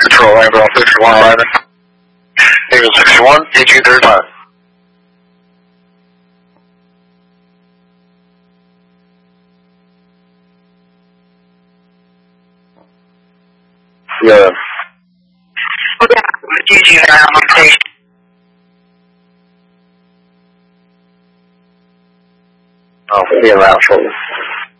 Control, Ambulance 61 arriving. Ambulance 61, DG35. Yeah. Oh, be around shortly.